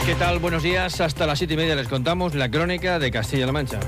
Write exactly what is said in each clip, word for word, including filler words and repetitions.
¿Qué tal? Buenos días. Hasta las siete y media les contamos la crónica de Castilla-La Mancha.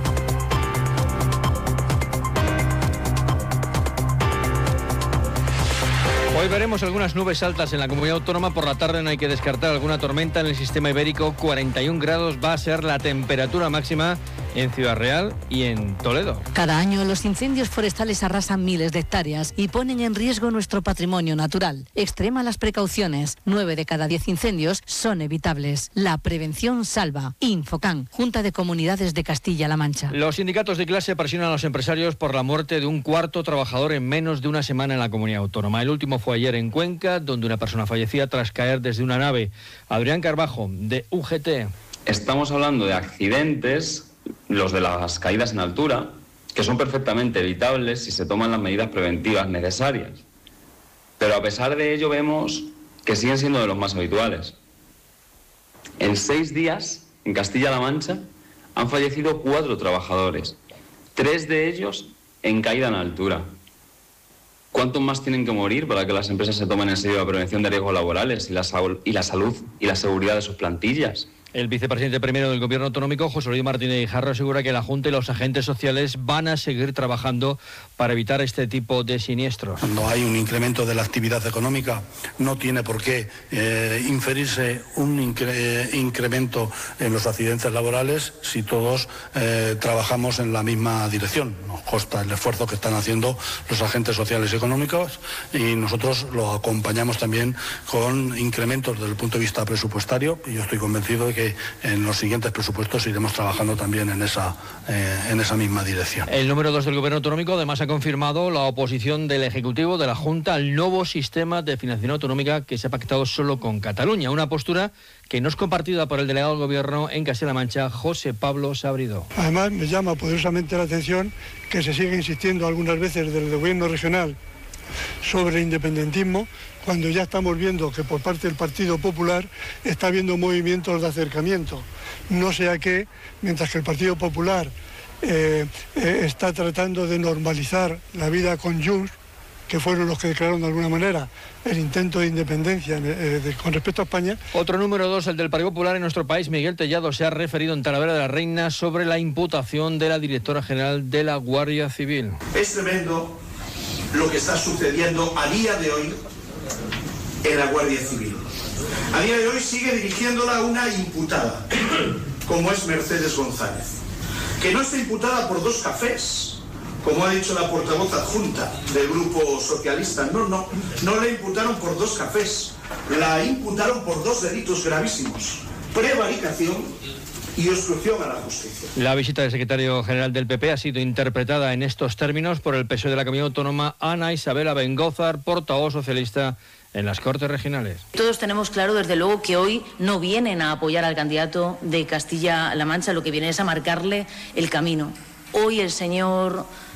Hoy veremos algunas nubes altas en la comunidad autónoma. Por la tarde no hay que descartar alguna tormenta en el sistema ibérico. cuarenta y un grados va a ser la temperatura máxima en Ciudad Real y en Toledo. Cada año los incendios forestales arrasan miles de hectáreas y ponen en riesgo nuestro patrimonio natural. Extrema las precauciones. Nueve de cada diez incendios son evitables. La prevención salva. Infocan, Junta de Comunidades de Castilla-La Mancha. Los sindicatos de clase presionan a los empresarios por la muerte de un cuarto trabajador en menos de una semana en la comunidad autónoma. El último fue ayer en Cuenca, donde una persona fallecía tras caer desde una nave. Adrián Carbajo, de U G T. Estamos hablando de accidentes, los de las caídas en altura, que son perfectamente evitables si se toman las medidas preventivas necesarias. Pero a pesar de ello vemos que siguen siendo de los más habituales. En seis días, en Castilla-La Mancha, han fallecido cuatro trabajadores, tres de ellos en caída en altura. ¿Cuántos más tienen que morir para que las empresas se tomen en serio la prevención de riesgos laborales y la, y la salud y la seguridad de sus plantillas? El vicepresidente primero del Gobierno autonómico, José Luis Martínez Guijarro, asegura que la Junta y los agentes sociales van a seguir trabajando para evitar este tipo de siniestros. Cuando hay un incremento de la actividad económica, no tiene por qué eh, inferirse un incre incremento en los accidentes laborales si todos eh, trabajamos en la misma dirección. Nos consta el esfuerzo que están haciendo los agentes sociales y económicos y nosotros lo acompañamos también con incrementos desde el punto de vista presupuestario y yo estoy convencido de que que en los siguientes presupuestos iremos trabajando también en esa, eh, en esa misma dirección. El número dos del Gobierno autonómico además ha confirmado la oposición del Ejecutivo de la Junta al nuevo sistema de financiación autonómica que se ha pactado solo con Cataluña, una postura que no es compartida por el delegado del Gobierno en Castilla-La Mancha, José Pablo Sabridó. Además me llama poderosamente la atención que se sigue insistiendo algunas veces del Gobierno regional sobre independentismo, cuando ya estamos viendo que por parte del Partido Popular está habiendo movimientos de acercamiento. No sé a qué, mientras que el Partido Popular eh, eh, está tratando de normalizar la vida con Junts, que fueron los que declararon de alguna manera el intento de independencia eh, de, con respecto a España. Otro número dos, el del Partido Popular en nuestro país, Miguel Tellado, se ha referido en Talavera de la Reina sobre la imputación de la directora general de la Guardia Civil. Es tremendo lo que está sucediendo a día de hoy en la Guardia Civil. A día de hoy sigue dirigiéndola una imputada, como es Mercedes González, que no está imputada por dos cafés, como ha dicho la portavoz adjunta del Grupo Socialista. No, no, no la imputaron por dos cafés, la imputaron por dos delitos gravísimos: prevaricación y obstrucción a la justicia. La visita del secretario general del P P ha sido interpretada en estos términos por el P S O E de la Comunidad Autónoma, Ana Isabela Bengózar, portavoz socialista en las Cortes Regionales. Todos tenemos claro, desde luego, que hoy no vienen a apoyar al candidato de Castilla-La Mancha, lo que viene es a marcarle el camino. Hoy el señor